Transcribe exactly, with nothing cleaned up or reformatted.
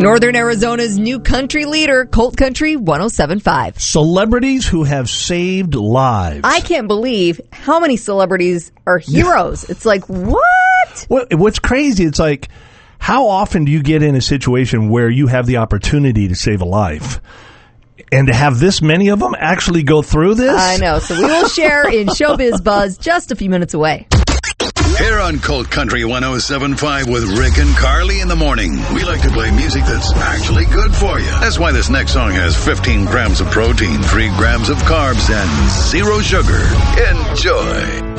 Northern Arizona's new country leader, Colt Country one oh seven point five. Celebrities who have saved lives. I can't believe how many celebrities are heroes. It's like, what? What? What's crazy, it's like, how often do you get in a situation where you have the opportunity to save a life? And to have this many of them actually go through this? I know. So we will share in Showbiz Buzz just a few minutes away. Here on Colt Country one oh seven point five with Rick and Carly in the morning. We like to play music that's actually good for you. That's why this next song has fifteen grams of protein, three grams of carbs, and zero sugar. Enjoy.